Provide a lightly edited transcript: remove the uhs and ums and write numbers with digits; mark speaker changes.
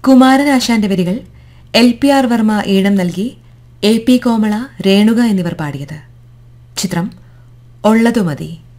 Speaker 1: കുമാരനാശാന്റെ വരികൾ LPR വർമ്മ ഈണം നൽകി AP കോമള, രേണുക എന്നിവർ പാടിയത്. ചിത്രം ഒള്ളതുമതി.